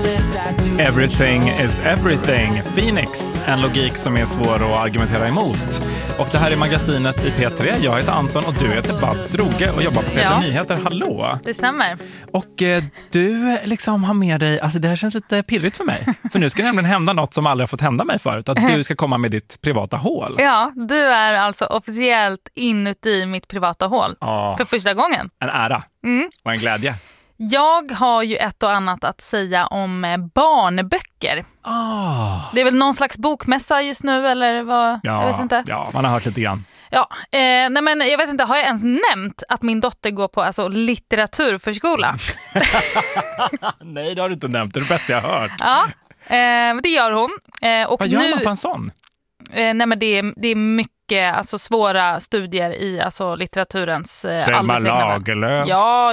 Everything is everything. Phoenix, en logik som är svår att argumentera emot. Och det här är magasinet i P3. Jag heter Anton och du heter Babs Droge och jobbar på P3 Nyheter. Hallå! Det stämmer. Och du liksom har med dig, alltså det här känns lite pirrigt för mig. För nu ska det nämligen hända något som aldrig har fått hända mig förut. Att du ska komma med ditt privata hål. Ja, du är alltså officiellt inuti mitt privata hål. För första gången. En ära och en glädje. Jag har ju ett och annat att säga om barnböcker. Det är väl någon slags bokmässa just nu eller vad? Ja, jag vet inte. Ja, man har hört lite grann. Ja, nej men jag vet inte, har jag ens nämnt att min dotter går på litteraturförskola? Nej, det har du inte nämnt. Det är det bästa jag har hört. Ja, men det gör hon. Och vad gör man på en sån? Nej men det är mycket svåra studier i litteraturens Selma Lagerlöf. Ja.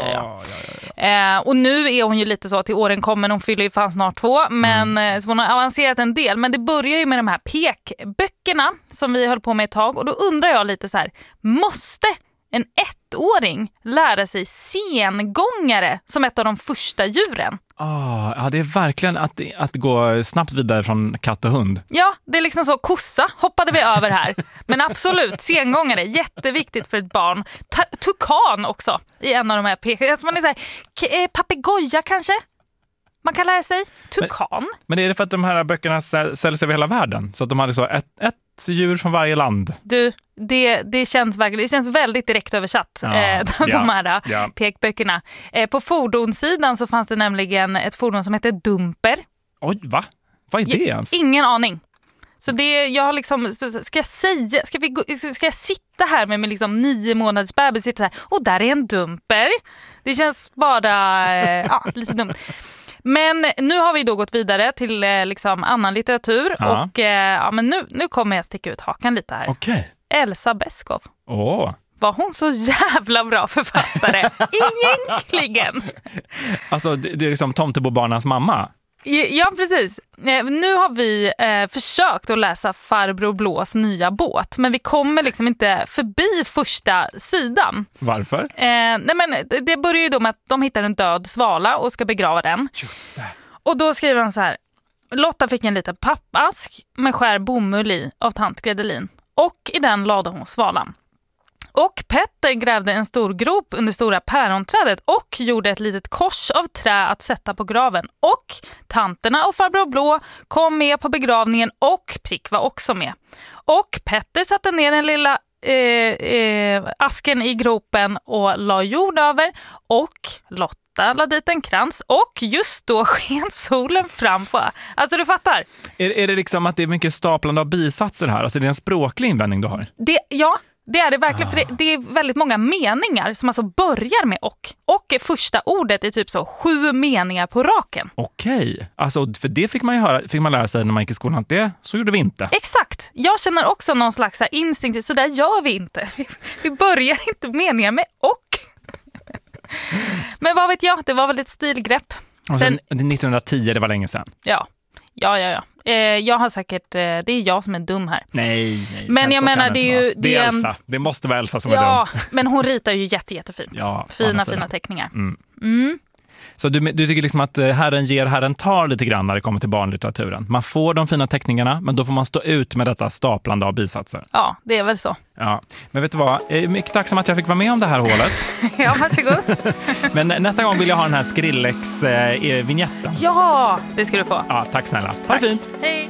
Och nu är hon ju lite så till åren kommer, hon fyller ju fan snart 2, men så hon har avancerat en del, men det börjar ju med de här pekböckerna som vi höll på med ett tag, och då undrar jag lite så här, måste en 1-åring lära sig sengångare som ett av de första djuren? Ja, det är verkligen att gå snabbt vidare från katt och hund. Ja, det är liksom så, kossa hoppade vi över här. Men absolut, sengångare, jätteviktigt för ett barn. Tukan också i en av de här alltså man är så här, papegoja kanske? Man kan lära sig tukan. Men är det för att de här böckerna säljs över hela världen? Så att de hade så ett djur från varje land? Du, det känns verkligen, det känns väldigt direkt översatt, de här pekböckerna. På fordonssidan så fanns det nämligen ett fordon som heter Dumper. Oj, va? Vad är det ens? Ingen aning. Så det, jag har liksom, ska jag sitta här med liksom 9 månaders bebis, sitta så här, och där är en Dumper. Det känns bara lite dumt. Men nu har vi då gått vidare till liksom annan litteratur och men nu kommer jag sticka ut hakan lite här. Okay. Elsa Beskow. Var hon så jävla bra författare? Egentligen. Alltså det är liksom Tomtebobarnas mamma. Ja, precis. Nu har vi försökt att läsa Farbror Blås nya båt, men vi kommer liksom inte förbi första sidan. Varför? Nej, men det börjar ju då med att de hittar en död svala och ska begrava den. Just det. Och då skriver han så här: Lotta fick en liten pappask med skär bomull i av tant Gredelin, och i den lade hon svalan. Och Petter grävde en stor grop under stora päronträdet och gjorde ett litet kors av trä att sätta på graven. Och tanterna och farbror Blå kom med på begravningen och Prick var också med. Och Petter satte ner den lilla asken i gropen och la jord över, och Lotta la dit en krans, och just då sken solen fram på. Alltså du fattar. Är det liksom att det är mycket staplande av bisatser här? Alltså det är en språklig invändning du har? Det är det verkligen, för det är väldigt många meningar som alltså börjar med och. Och första ordet är typ så 7 meningar på raken. Okej, alltså för det fick man lära sig när man gick i skolan. Så gjorde vi inte. Exakt, jag känner också någon slags instinkt, så där gör vi inte. Vi börjar inte meningar med och. Men vad vet jag, det var väl ett stilgrepp. Sen 1910, det var länge sedan. Ja. Jag har säkert, det är jag som är dum här. Nej. Men jag menar, det är ju... Det är Elsa, det måste vara Elsa som är dum. Ja, men hon ritar ju jättefint. Ja, fina teckningar. Så du tycker liksom att herren ger, herren tar lite grann när det kommer till barnlitteraturen. Man får de fina teckningarna, men då får man stå ut med detta staplande av bisatser. Ja, det är väl så. Ja, men vet du vad? Jag är mycket tacksam att jag fick vara med om det här hålet. Ja, varsågod. Men nästa gång vill jag ha den här Skrillex-vignetten. Ja, det ska du få. Ja, tack snälla. Ha det fint. Hej.